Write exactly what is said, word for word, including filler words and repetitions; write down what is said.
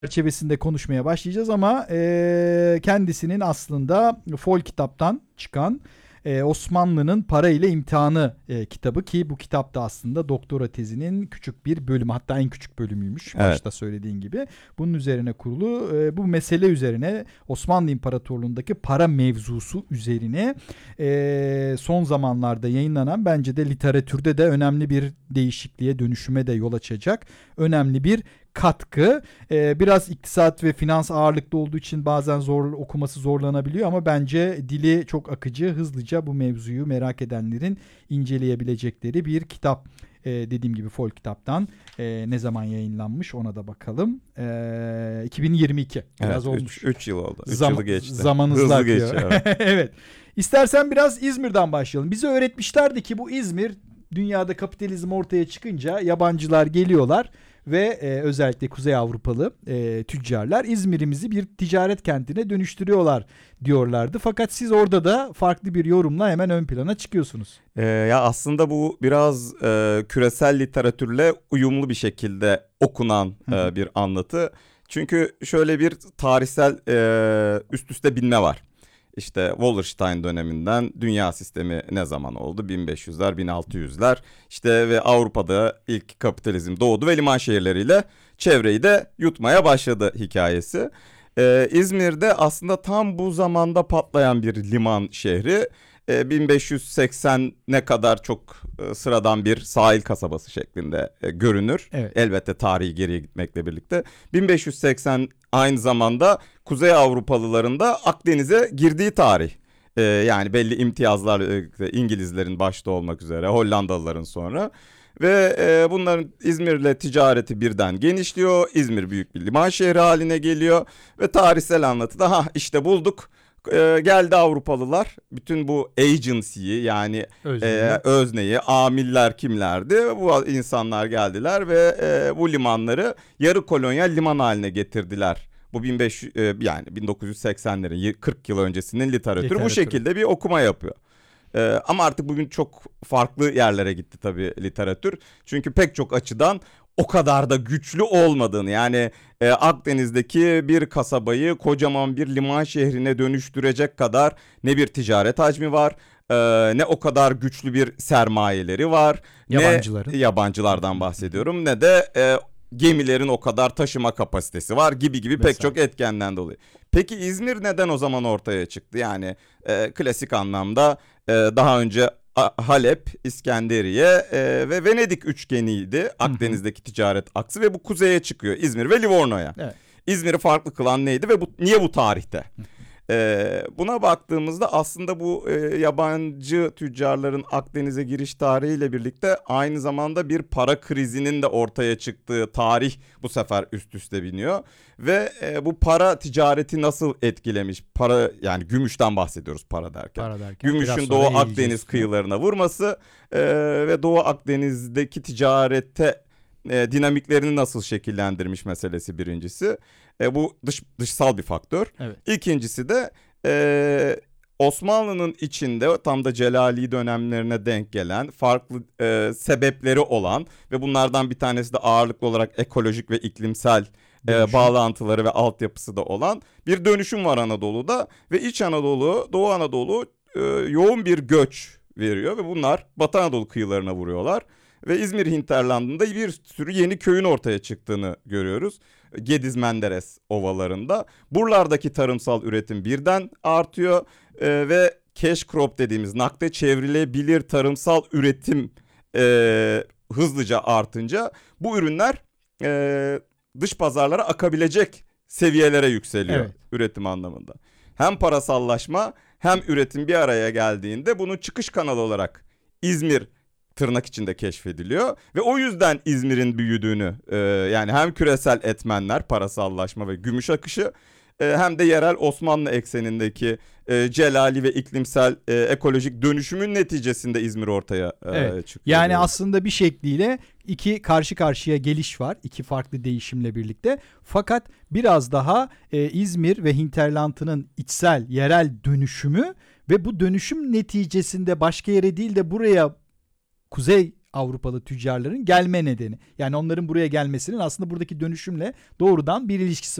çerçevesinde konuşmaya başlayacağız ama e, kendisinin aslında Fol kitaptan çıkan e, Osmanlı'nın Para ile İmtihanı e, kitabı, ki bu kitap da aslında doktora tezinin küçük bir bölümü, hatta en küçük bölümüymüş, Evet. başta söylediğin gibi. Bunun üzerine kurulu, e, bu mesele üzerine, Osmanlı İmparatorluğu'ndaki para mevzusu üzerine e, son zamanlarda yayınlanan, bence de literatürde de önemli bir değişikliğe, dönüşüme de yol açacak önemli bir katkı. Ee, biraz iktisat ve finans ağırlıklı olduğu için bazen zor okuması zorlanabiliyor ama bence dili çok akıcı, hızlıca bu mevzuyu merak edenlerin inceleyebilecekleri bir kitap. Ee, dediğim gibi Fol kitaptan. Ee, ne zaman yayınlanmış ona da bakalım. Ee, iki bin yirmi iki. Biraz Evet, olmuş. üç yıl oldu. üç Zam- yılı geçti. Zamanınız Hızlı akıyor. geçiyor. Evet. Evet. İstersen biraz İzmir'den başlayalım. Bize öğretmişlerdi ki bu İzmir, dünyada kapitalizm ortaya çıkınca yabancılar geliyorlar ve e, özellikle Kuzey Avrupalı e, tüccarlar İzmir'imizi bir ticaret kentine dönüştürüyorlar diyorlardı. Fakat siz orada da farklı bir yorumla hemen ön plana çıkıyorsunuz. Ee, ya aslında bu biraz e, küresel literatürle uyumlu bir şekilde okunan e, bir anlatı. Çünkü şöyle bir tarihsel e, üst üste binme var. İşte Wallerstein döneminden dünya sistemi ne zaman oldu? bin beş yüzler, bin altı yüzler. İşte ve Avrupa'da ilk kapitalizm doğdu ve liman şehirleriyle çevreyi de yutmaya başladı hikayesi. Ee, İzmir'de aslında tam bu zamanda patlayan bir liman şehri. Ee, bin beş yüz seksene kadar çok e, sıradan bir sahil kasabası şeklinde e, görünür. Evet. Elbette tarihi geriye gitmekle birlikte. bin beş yüz seksen aynı zamanda Kuzey Avrupalıların da Akdeniz'e girdiği tarih. Ee, yani belli imtiyazlar, e, İngilizlerin başta olmak üzere, Hollandalıların sonra. Ve e, bunların İzmir'le ticareti birden genişliyor. İzmir büyük bir liman şehri haline geliyor. Ve tarihsel anlatıda ha işte bulduk. E, geldi Avrupalılar. Bütün bu agency'yi, yani Özneyi. e, özneyi, amiller kimlerdi? Bu insanlar geldiler ve e, bu limanları yarı kolonyal liman haline getirdiler. Bu bin beş yüz e, yani bin dokuz yüz seksenlerin kırk yıl öncesinin literatürü, Literatürü. bu şekilde bir okuma yapıyor. Ee, ama artık bugün çok farklı yerlere gitti tabii literatür. Çünkü pek çok açıdan o kadar da güçlü olmadığını, yani e, Akdeniz'deki bir kasabayı kocaman bir liman şehrine dönüştürecek kadar ne bir ticaret hacmi var, e, ne o kadar güçlü bir sermayeleri var. Yabancıların. Ne yabancılardan bahsediyorum, ne de e, gemilerin o kadar taşıma kapasitesi var gibi gibi pek Vesaire. çok etkenden dolayı. Peki İzmir neden o zaman ortaya çıktı? Yani e, klasik anlamda e, daha önce A- Halep, İskenderiye e, ve Venedik üçgeniydi Akdeniz'deki ticaret aksı ve bu kuzeye çıkıyor, İzmir ve Livorno'ya. Evet. İzmir'i farklı kılan neydi ve bu niye bu tarihte? Ee, buna baktığımızda aslında bu e, yabancı tüccarların Akdeniz'e giriş tarihiyle birlikte aynı zamanda bir para krizinin de ortaya çıktığı tarih bu sefer üst üste biniyor. Ve e, bu para ticareti nasıl etkilemiş? Para, yani gümüşten bahsediyoruz para derken. Para derken. Biraz Gümüşün sonra Doğu eğileceğiz. Akdeniz kıyılarına vurması e, ve Doğu Akdeniz'deki ticarette e, dinamiklerini nasıl şekillendirmiş meselesi birincisi. E, bu dış dışsal bir faktör. Evet. İkincisi de e, Osmanlı'nın içinde tam da Celali dönemlerine denk gelen farklı e, sebepleri olan ve bunlardan bir tanesi de ağırlıklı olarak ekolojik ve iklimsel e, bağlantıları ve altyapısı da olan bir dönüşüm var Anadolu'da ve İç Anadolu, Doğu Anadolu e, yoğun bir göç veriyor ve bunlar Batı Anadolu kıyılarına vuruyorlar. Ve İzmir hinterlandında bir sürü yeni köyün ortaya çıktığını görüyoruz. Gediz Menderes ovalarında. Buralardaki tarımsal üretim birden artıyor ee, ve cash crop dediğimiz nakde çevrilebilir tarımsal üretim e, hızlıca artınca bu ürünler e, dış pazarlara akabilecek seviyelere yükseliyor, Evet. üretim anlamında. Hem parasallaşma hem üretim bir araya geldiğinde bunun çıkış kanalı olarak İzmir tırnak içinde keşfediliyor ve o yüzden İzmir'in büyüdüğünü e, yani hem küresel etmenler, parasallaşma ve gümüş akışı e, hem de yerel Osmanlı eksenindeki e, celali ve iklimsel e, ekolojik dönüşümün neticesinde İzmir ortaya e, Evet. çıkıyor. Yani diyoruz. aslında bir şekliyle iki karşı karşıya geliş var. İki farklı değişimle birlikte. Fakat biraz daha e, İzmir ve hinterlandının içsel, yerel dönüşümü ve bu dönüşüm neticesinde başka yere değil de buraya, Kuzey Avrupalı tüccarların gelme nedeni. Yani onların buraya gelmesinin aslında buradaki dönüşümle doğrudan bir ilişkisi